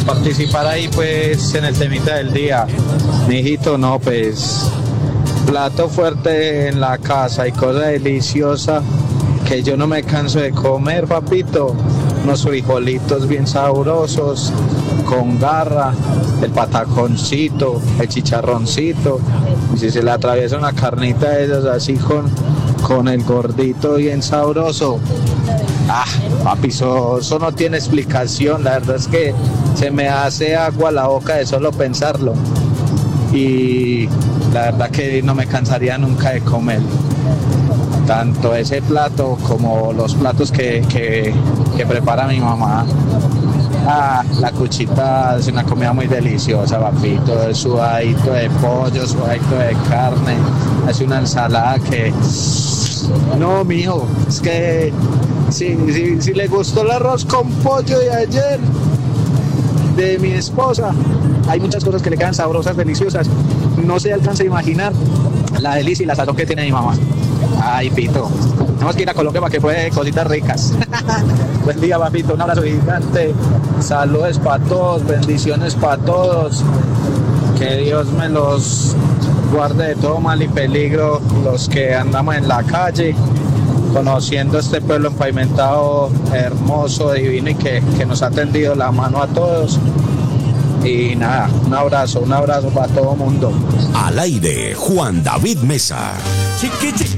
participar ahí pues en el temita del día. Mijito, no, pues plato fuerte en la casa y cosa deliciosa que yo no me canso de comer, papito. Unos frijolitos bien sabrosos, con garra, el pataconcito, el chicharroncito. Y si se le atraviesa una carnita de esas así con el gordito bien sabroso. Papi, eso no tiene explicación. La verdad es que se me hace agua la boca de solo pensarlo. Y la verdad que no me cansaría nunca de comerlo. Tanto ese plato como los platos que prepara mi mamá. La cuchita es una comida muy deliciosa, papito. El sudadito de pollo, sudadito de carne. Es una ensalada que... No, mijo, es que si le gustó el arroz con pollo de ayer de mi esposa, hay muchas cosas que le quedan sabrosas, deliciosas. No se alcanza a imaginar la delicia y la sazón que tiene mi mamá. Ay, pito, tenemos que ir a Colombia para que pruebe cositas ricas. Buen día, papito, un abrazo gigante. Saludos para todos, bendiciones para todos. Que Dios me los guarde de todo mal y peligro, los que andamos en la calle, conociendo este pueblo empavimentado, hermoso, divino, y que nos ha tendido la mano a todos. Y nada, un abrazo para todo el mundo. Al aire, Juan David Mesa.